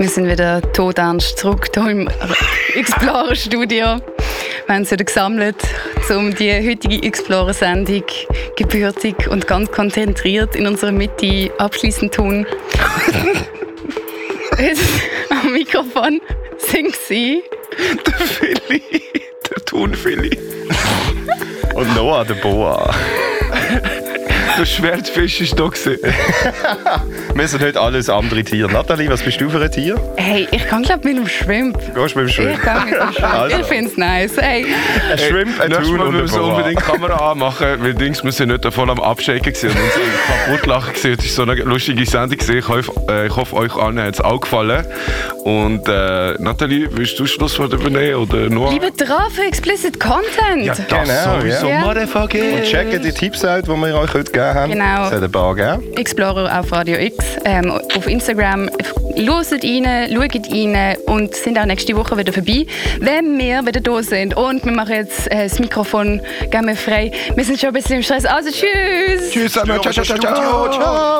Wir sind wieder todernst zurück hier im Explorer-Studio. Wir haben uns wieder gesammelt, um die heutige Explorer-Sendung gebürtig und ganz konzentriert in unserer Mitte abschließend zu tun. Jetzt am Mikrofon sind sie der Philly, der Thunphilly. Und Noah, der Boa. Der Schwertfisch ist da gewesen. Wir sind heute alles andere Tiere. Nathalie, was bist du für ein Tier? Hey, ich kann glaube mit dem Schwimmen. Gehst du mit dem Schwimmen? Ich kann mit dem Schwimmen. Also. Ich finde es nice. Hey. Ein Schwimmen, ein Nächstes Thun Mal und ein müssen wir Boa. unbedingt die Kamera anmachen, weil Dings müssen nicht voll am Abschaken gewesen und uns kaputt lachen gewesen. Es war so eine lustige Sendung gewesen. Ich hoffe, euch allen hat es auch gefallen. Und Nathalie, willst du Schlusswort übernehmen oder Noah? Bleibt dran für explicit Content. Ja, das Genau, sowieso, ja. Motherfucker. Und checkt die Tipps aus, die wir euch heute gegeben haben. Genau. Es hat ein paar gegeben. Explorer auf Radio X, auf Instagram. Hört rein, schaut rein und sind auch nächste Woche wieder vorbei, wenn wir wieder da sind. Und wir machen jetzt das Mikrofon gerne frei. Wir sind schon ein bisschen im Stress. Also tschüss! Tschüss, ciao, ciao, ciao, ciao. Ciao.